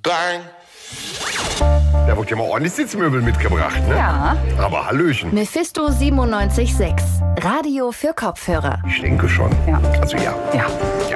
Gang. Da wird ja mal ordentlich Sitzmöbel mitgebracht, ne? Ja. Aber Hallöchen. Mephisto 97.6. Radio für Kopfhörer. Ich denke schon. Ja. Also ja. Ja.